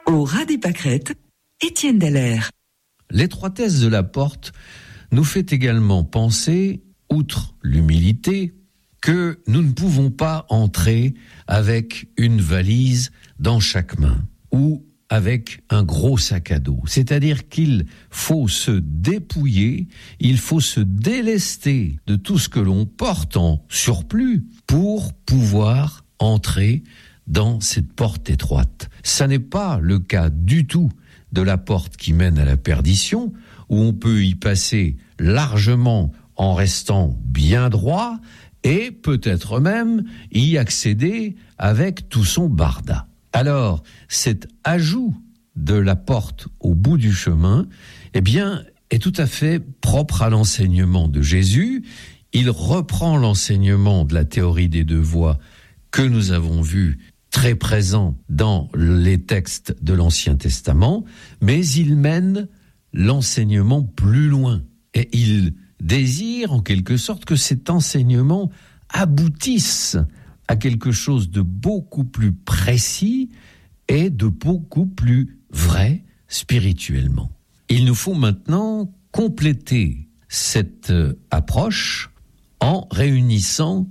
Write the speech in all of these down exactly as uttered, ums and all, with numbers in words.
Au ras des pâquerettes, Étienne Dallaire. L'étroitesse de la porte nous fait également penser, outre l'humilité, que nous ne pouvons pas entrer avec une valise dans chaque main ou avec un gros sac à dos. C'est-à-dire qu'il faut se dépouiller, il faut se délester de tout ce que l'on porte en surplus pour pouvoir entrer dans cette porte étroite. Ça n'est pas le cas du tout de la porte qui mène à la perdition, où on peut y passer largement en restant bien droit et peut-être même y accéder avec tout son barda. Alors, cet ajout de la porte au bout du chemin, eh bien, est tout à fait propre à l'enseignement de Jésus. Il reprend l'enseignement de la théorie des deux voies que nous avons vu très présent dans les textes de l'Ancien Testament, mais il mène l'enseignement plus loin. Et il désire, en quelque sorte, que cet enseignement aboutisse à quelque chose de beaucoup plus précis et de beaucoup plus vrai spirituellement. Il nous faut maintenant compléter cette approche en réunissant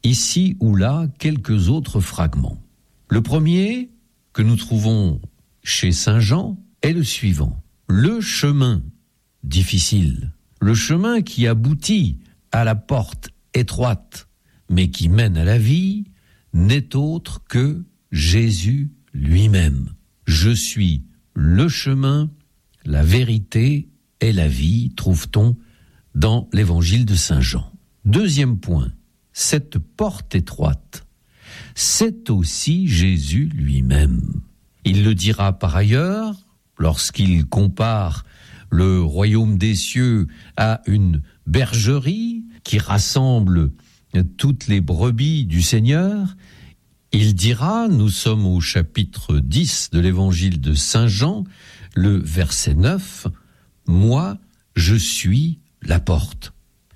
ici ou là quelques autres fragments. Le premier que nous trouvons chez Saint Jean est le suivant. Le chemin difficile, le chemin qui aboutit à la porte étroite, mais qui mène à la vie, n'est autre que Jésus lui-même. Je suis le chemin, la vérité et la vie, trouve-t-on dans l'évangile de Saint Jean. Deuxième point, cette porte étroite, c'est aussi Jésus lui-même. Il le dira par ailleurs, lorsqu'il compare le royaume des cieux à une bergerie qui rassemble toutes les brebis du Seigneur. Il dira, nous sommes au chapitre dix de l'évangile de Saint Jean, le verset neuf, « Moi, je suis la porte.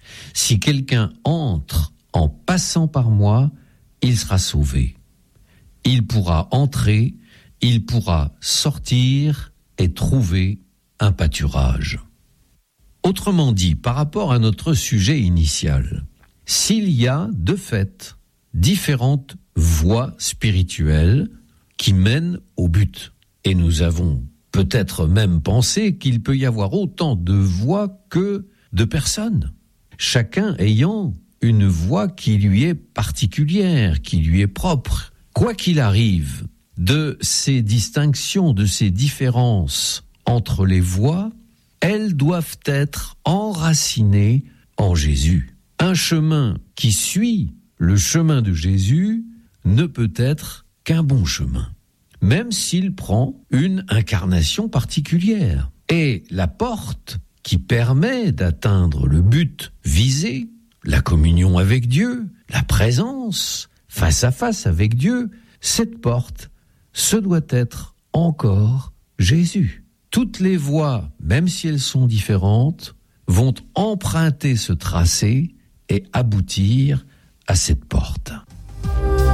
Si quelqu'un entre en passant par moi, il sera sauvé. Il pourra entrer, il pourra sortir et trouver un pâturage. » Autrement dit, par rapport à notre sujet initial, s'il y a, de fait, différentes voies spirituelles qui mènent au but, et nous avons peut-être même pensé qu'il peut y avoir autant de voies que de personnes, chacun ayant une voie qui lui est particulière, qui lui est propre. Quoi qu'il arrive, de ces distinctions, de ces différences entre les voies, elles doivent être enracinées en Jésus. Un chemin qui suit le chemin de Jésus ne peut être qu'un bon chemin, même s'il prend une incarnation particulière. Et la porte qui permet d'atteindre le but visé, la communion avec Dieu, la présence face à face avec Dieu, cette porte, ce doit être encore Jésus. Toutes les voies, même si elles sont différentes, vont emprunter ce tracé et aboutir à cette porte.